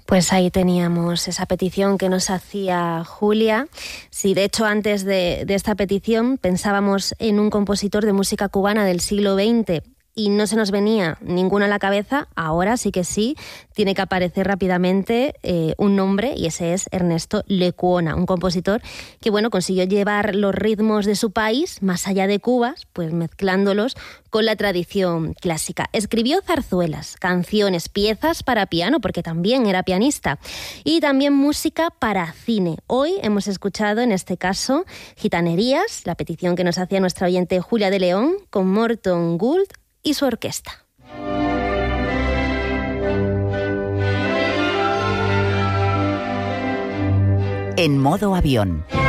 Pues ahí teníamos esa petición que nos hacía Julia. Sí, de hecho, antes de esta petición pensábamos en un compositor de música cubana del siglo XX y no se nos venía ninguno a la cabeza. Ahora sí que sí, tiene que aparecer rápidamente un nombre, y ese es Ernesto Lecuona, un compositor que, bueno, consiguió llevar los ritmos de su país más allá de Cuba, pues mezclándolos con la tradición clásica. Escribió zarzuelas, canciones, piezas para piano, porque también era pianista, y también música para cine. Hoy hemos escuchado, en este caso, Gitanerías, la petición que nos hacía nuestra oyente Julia de León, con Morton Gould y su orquesta. En modo avión.